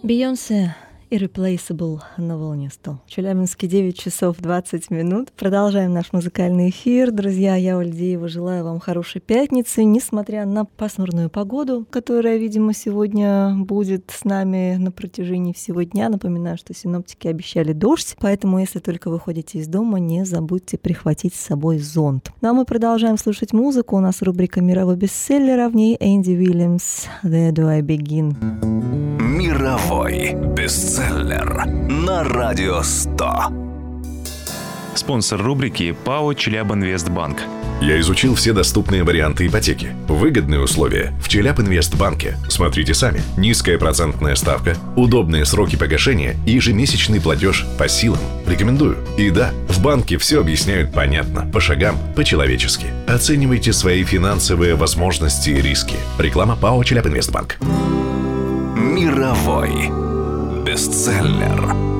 Бейонсе Irreplaceable на волне 100. В Челябинске 9 часов 20 минут. Продолжаем наш музыкальный эфир. Друзья, я, Оля Деева, желаю вам хорошей пятницы, несмотря на пасмурную погоду, которая, видимо, сегодня будет с нами на протяжении всего дня. Напоминаю, что синоптики обещали дождь, поэтому, если только выходите из дома, не забудьте прихватить с собой зонт. Ну а мы продолжаем слушать музыку. У нас рубрика «Мировой бестселлер», а в ней Энди Уильямс «Where do I begin?». Мировой бестселлер на Радио 100. Спонсор рубрики ПАО «Челябинвестбанк». Я изучил все доступные варианты ипотеки. Выгодные условия в Челябинвестбанке. Смотрите сами. Низкая процентная ставка, удобные сроки погашения и ежемесячный платеж по силам. Рекомендую. И да, в банке все объясняют понятно, по шагам, по-человечески. Оценивайте свои финансовые возможности и риски. Реклама ПАО «Челябинвестбанк». Мировой бестселлер.